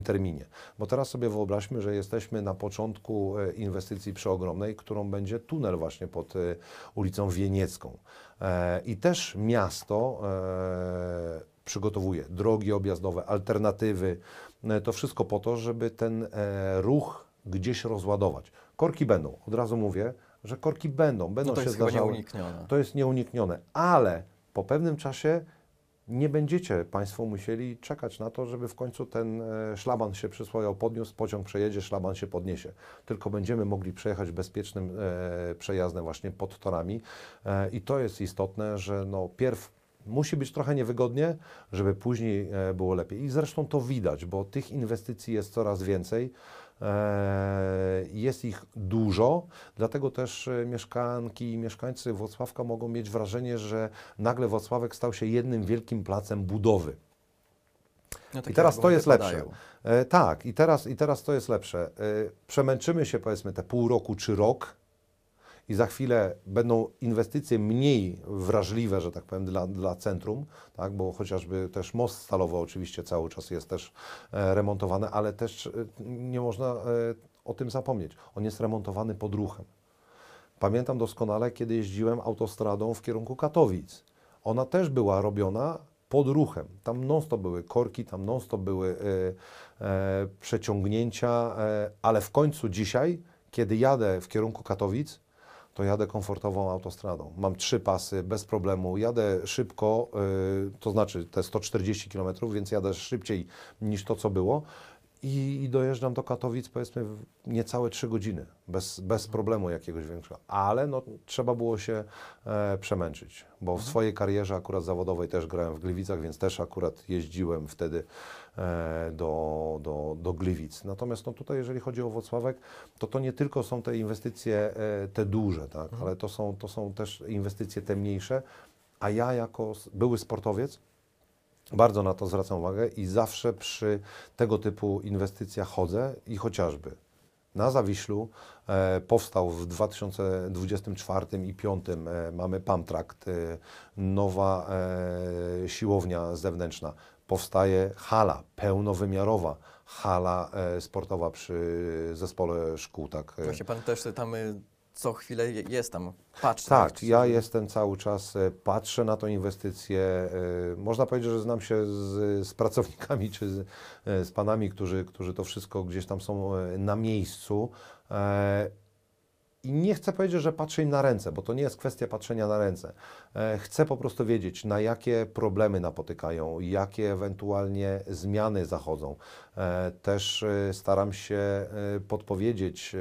terminie. Bo teraz sobie wyobraźmy, że jesteśmy na początku inwestycji przeogromnej, którą będzie tunel właśnie pod ulicą Wieniecką. I też miasto przygotowuje drogi objazdowe, alternatywy, to wszystko po to, żeby ten ruch gdzieś rozładować. Korki będą, od razu mówię, że korki będą No to się jest chyba zdarzały. nieuniknione. To jest nieuniknione, ale po pewnym czasie nie będziecie Państwo musieli czekać na to, żeby w końcu ten szlaban się przysłoniał, podniósł, pociąg przejedzie, szlaban się podniesie. Tylko będziemy mogli przejechać bezpiecznym przejazdem właśnie pod torami. I to jest istotne, że no pierw musi być trochę niewygodnie, żeby później było lepiej. I zresztą to widać, bo tych inwestycji jest coraz więcej. Jest ich dużo, dlatego też mieszkanki i mieszkańcy Włocławka mogą mieć wrażenie, że nagle Włocławek stał się jednym wielkim placem budowy. No, I takie teraz to jest lepsze. wypadają. Tak, i teraz to jest lepsze. Przemęczymy się powiedzmy te pół roku czy rok i za chwilę będą inwestycje mniej wrażliwe, że tak powiem, dla centrum, tak, bo chociażby też most stalowy oczywiście cały czas jest też remontowany, ale też nie można o tym zapomnieć. On jest remontowany pod ruchem. Pamiętam doskonale, kiedy jeździłem autostradą w kierunku Katowic. Ona też była robiona pod ruchem. Tam non-stop były korki, tam non-stop były przeciągnięcia, ale w końcu dzisiaj, kiedy jadę w kierunku Katowic, to jadę komfortową autostradą. Mam 3 pasy bez problemu, jadę szybko, to znaczy te 140 km, więc jadę szybciej niż to, co było. I dojeżdżam do Katowic powiedzmy w niecałe 3 godziny, bez problemu jakiegoś większego. Ale no, trzeba było się przemęczyć, bo w swojej karierze akurat zawodowej też grałem w Gliwicach, więc też akurat jeździłem wtedy do Gliwic. Natomiast no, tutaj jeżeli chodzi o Włocławek, to nie tylko są te inwestycje te duże, tak, ale to są też inwestycje te mniejsze, a ja jako były sportowiec bardzo na to zwracam uwagę i zawsze przy tego typu inwestycjach chodzę i chociażby na Zawiślu powstał w 2024 i 2025 mamy Pamtrakt, nowa siłownia zewnętrzna, powstaje hala pełnowymiarowa, hala sportowa przy zespole szkół. Tak. Właśnie pan też tam co chwilę jest tam, patrzy. Tak, ja jestem cały czas, patrzę na tą inwestycję. Można powiedzieć, że znam się z pracownikami czy z panami, którzy to wszystko gdzieś tam są na miejscu. I nie chcę powiedzieć, że patrzę im na ręce, bo to nie jest kwestia patrzenia na ręce. Chcę po prostu wiedzieć, na jakie problemy napotykają, jakie ewentualnie zmiany zachodzą. Też staram się podpowiedzieć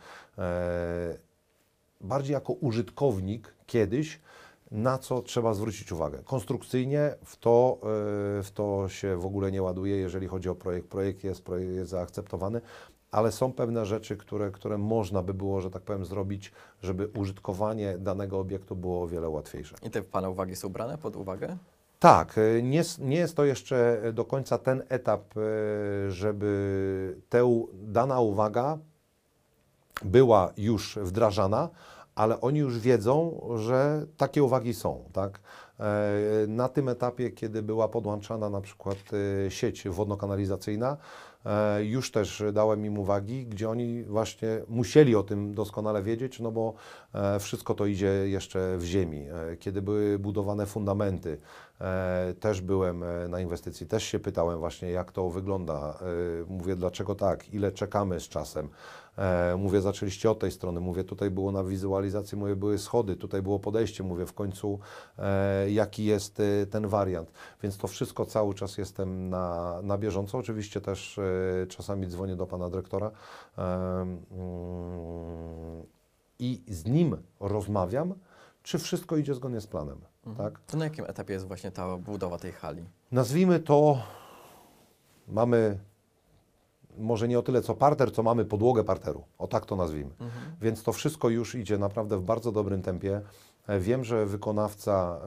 bardziej jako użytkownik kiedyś, na co trzeba zwrócić uwagę. Konstrukcyjnie w to się w ogóle nie ładuje, jeżeli chodzi o projekt. Projekt jest zaakceptowany, ale są pewne rzeczy, które można by było, że tak powiem, zrobić, żeby użytkowanie danego obiektu było o wiele łatwiejsze. I te pana uwagi są brane pod uwagę? Tak, nie jest to jeszcze do końca ten etap, żeby dana uwaga była już wdrażana, ale oni już wiedzą, że takie uwagi są, tak? Na tym etapie, kiedy była podłączana na przykład sieć wodno-kanalizacyjna, już też dałem im uwagi, gdzie oni właśnie musieli o tym doskonale wiedzieć, no bo wszystko to idzie jeszcze w ziemi. Kiedy były budowane fundamenty, też byłem na inwestycji, też się pytałem właśnie, jak to wygląda. Mówię, dlaczego tak, ile czekamy z czasem. Mówię, zaczęliście od tej strony, mówię, tutaj było na wizualizacji, mówię, były schody, tutaj było podejście, mówię, w końcu jaki jest ten wariant. Więc to wszystko cały czas jestem na bieżąco. Oczywiście też czasami dzwonię do pana dyrektora i z nim rozmawiam, czy wszystko idzie zgodnie z planem. Tak? To na jakim etapie jest właśnie ta budowa tej hali? Nazwijmy to, mamy może nie o tyle co parter, co mamy podłogę parteru. O tak to nazwijmy. Więc to wszystko już idzie naprawdę w bardzo dobrym tempie. Wiem, że wykonawca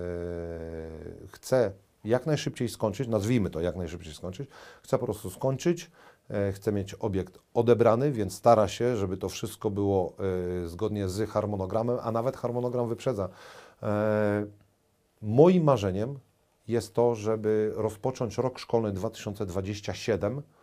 chce jak najszybciej skończyć, nazwijmy to jak najszybciej skończyć, chce po prostu skończyć, chce mieć obiekt odebrany, więc stara się, żeby to wszystko było zgodnie z harmonogramem, a nawet harmonogram wyprzedza. Moim marzeniem jest to, żeby rozpocząć rok szkolny 2027